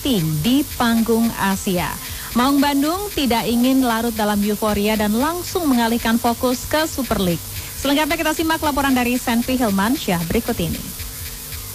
penting di panggung Asia. Maung Bandung tidak ingin larut dalam euforia dan langsung mengalihkan fokus ke Super League. Selengkapnya kita simak laporan dari Senpi Hilmansyah berikut ini.